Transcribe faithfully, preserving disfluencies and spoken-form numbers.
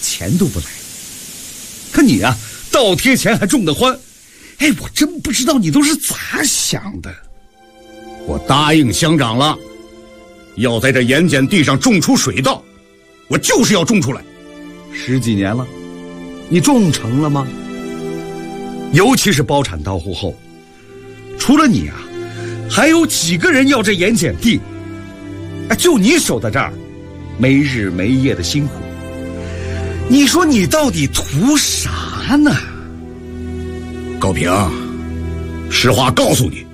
钱都不来。可你啊，倒贴钱还种得欢，哎，我真不知道你都是咋想的。 我答应乡长了，要在这盐碱地上种出水稻，我就是要种出来。 十几年了，你种成了吗？尤其是包产到户后，除了你啊，还有几个人要这盐碱地？哎，就你守在这儿，没日没夜的辛苦，你说你到底图啥呢？ 高平，实话告诉你，